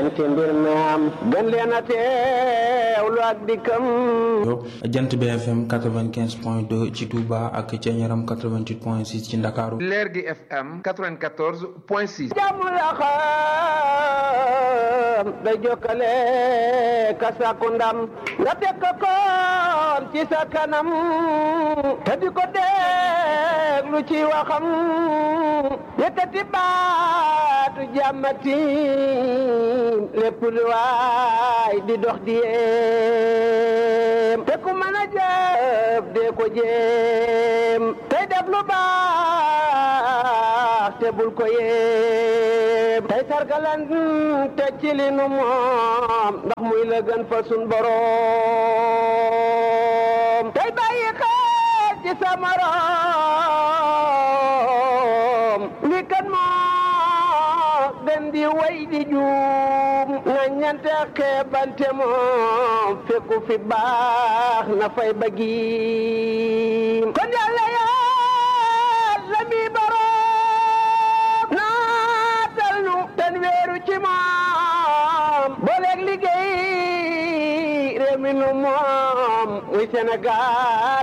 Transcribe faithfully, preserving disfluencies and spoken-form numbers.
lijjanti mbir mi am gën leen a teewlu ak dikkam. Jant B F M quatre-vingt-quinze point deux ci Touba ak Thiéniaram quatre-vingt-huit point six ci Ndakaaru. Leer gi F M quatre-vingt-quatorze point six. jàmm la xam day jokkale ka sàkku ndam nga teg ko koon ci sa kanam te di ko déglu ci waxam yëkkati baatu jàmmati lépp lu waay di dox di yéem te ku mën a jëf dee ko jéem tey def lu baax te bul ko yéem tey sargalan te ci li nu moom ndax muy la gën fa sun boroom tey bàyyi xel ci sa morom li kan moo gën di way di juum na ñante xeebante moom fekku fi baax na fay bëggiim kon yàlla yàlla mi boroom naatal nu ten weeru ci moom booleeg liggéey réew mi nu moom muy Sénégal